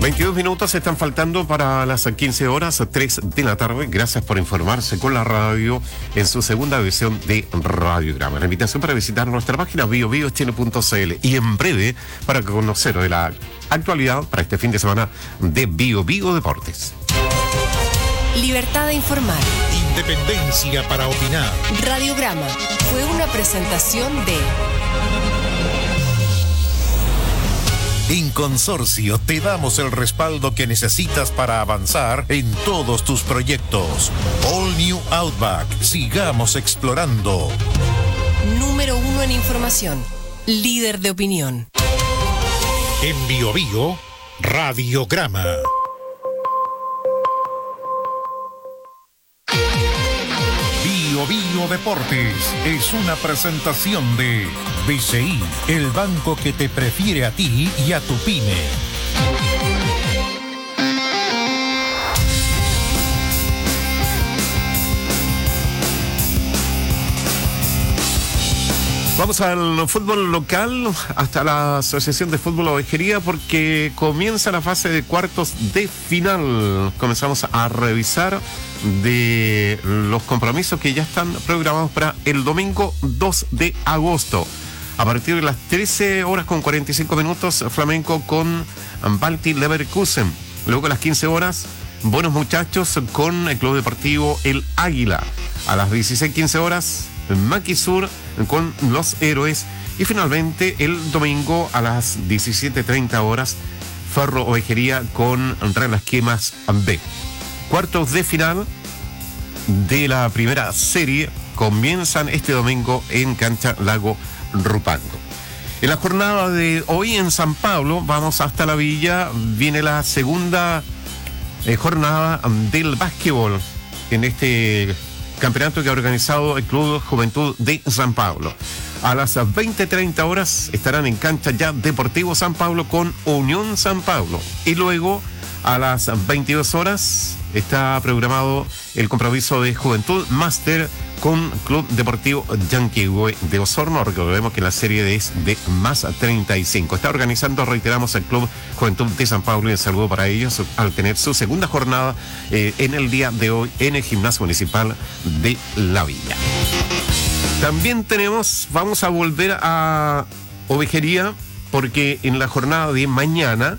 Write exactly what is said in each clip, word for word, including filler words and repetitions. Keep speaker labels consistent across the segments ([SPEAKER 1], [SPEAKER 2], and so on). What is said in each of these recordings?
[SPEAKER 1] veintidós minutos están faltando para las quince horas, tres de la tarde. Gracias por informarse con la radio en su segunda edición de Radiograma. La invitación para visitar nuestra página bio bio chile punto c l y en breve para conocer de la actualidad para este fin de semana de Bio Bio Deportes.
[SPEAKER 2] Libertad de informar.
[SPEAKER 3] Independencia para opinar.
[SPEAKER 2] Radiograma fue una presentación de...
[SPEAKER 3] En Consorcio te damos el respaldo que necesitas para avanzar en todos tus proyectos. All New Outback. Sigamos explorando.
[SPEAKER 2] Número uno en información. Líder de opinión.
[SPEAKER 3] En Bio Bio, Radiograma. Bio Bio Deportes es una presentación de B C I, el banco que te prefiere a ti y a tu pyme.
[SPEAKER 1] Vamos al fútbol local, hasta la Asociación de Fútbol Ovejería, porque comienza la fase de cuartos de final. Comenzamos a revisar de los compromisos que ya están programados para el domingo dos de agosto. A partir de las trece horas con cuarenta y cinco minutos, Flamenco con Balti Leverkusen. Luego a las quince horas, Buenos Muchachos con el Club Deportivo El Águila. A las dieciséis quince horas, Maquisur con Los Héroes. Y finalmente el domingo a las diecisiete treinta horas, Ferro Ovejería con Relas Quemas B. Cuartos de final de la primera serie comienzan este domingo en Cancha Lago Rupango. En la jornada de hoy en San Pablo, vamos hasta la Villa, viene la segunda eh, jornada del básquetbol en este campeonato que ha organizado el Club Juventud de San Pablo. A las veinte treinta horas estarán en cancha ya Deportivo San Pablo con Unión San Pablo. Y luego a las veintidós horas está programado el compromiso de Juventud Máster con Club Deportivo Yanquihue de Osorno. Recordemos que la serie es de más treinta y cinco. Está organizando, reiteramos, el Club Juventud de San Pablo, y un saludo para ellos al tener su segunda jornada eh, en el día de hoy en el Gimnasio Municipal de La Villa. También tenemos, vamos a volver a Ovejería, porque en la jornada de mañana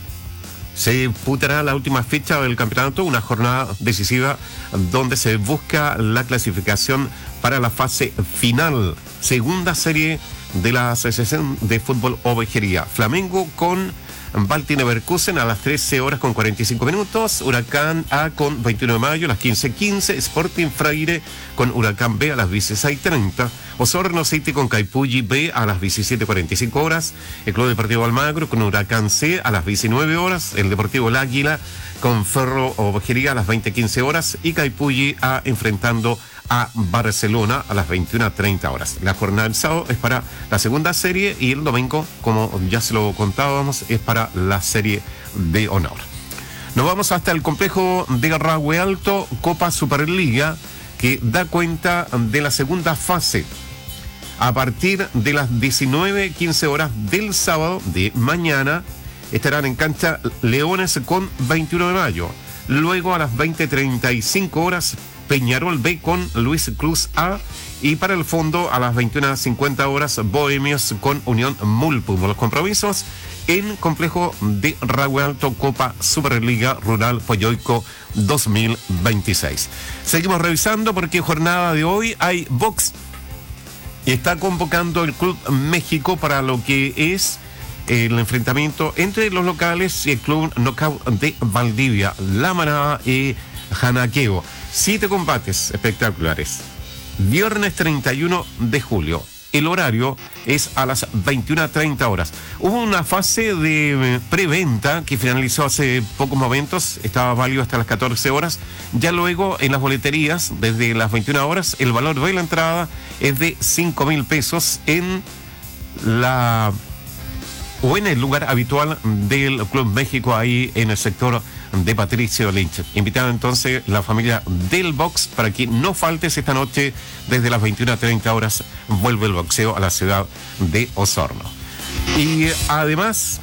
[SPEAKER 1] se disputará la última fecha del campeonato, una jornada decisiva donde se busca la clasificación para la fase final, segunda serie de la Asociación de Fútbol Ovejería. Flamengo con Balti Leverkusen a las trece horas con cuarenta y cinco minutos, Huracán A con veintiuno de mayo a las quince quince, Sporting Freire con Huracán B a las dieciséis treinta, Osorno City con Caipulli B a las diecisiete cuarenta y cinco horas, el Club Deportivo Almagro con Huracán C a las diecinueve horas, el Deportivo El Águila con Ferro Ovejería a las veinte quince horas y Caipulli A enfrentando a Barcelona a las veintiuna treinta horas. La jornada del sábado es para la segunda serie y el domingo, como ya se lo contábamos, es para la serie de honor. Nos vamos hasta el complejo de Rahue Alto, Copa Superliga, que da cuenta de la segunda fase. A partir de las diecinueve quince horas del sábado de mañana estarán en cancha Leones con veintiuno de mayo. Luego a las veinte treinta y cinco horas Peñarol B con Luis Cruz A, y para el fondo a las veintiuna cincuenta horas Bohemios con Unión Mulpum. Los compromisos en complejo de Rahue Alto, Copa Superliga Rural Poyoico dos mil veintiséis. Seguimos revisando porque jornada de hoy hay box y está convocando el Club México para lo que es el enfrentamiento entre los locales y el Club Knockout de Valdivia, La Manada y Janaqueo. Siete combates espectaculares. Viernes treinta y uno de julio. El horario es a las veintiuna treinta horas. Hubo una fase de preventa que finalizó hace pocos momentos. Estaba válido hasta las catorce horas. Ya luego en las boleterías, desde las veintiuna horas, el valor de la entrada es de cinco mil pesos en la o en el lugar habitual del Club México, ahí en el sector de Patricio Lynch. Invitado entonces la familia del box para que no faltes esta noche. Desde las veintiuna treinta horas vuelve el boxeo a la ciudad de Osorno. Y además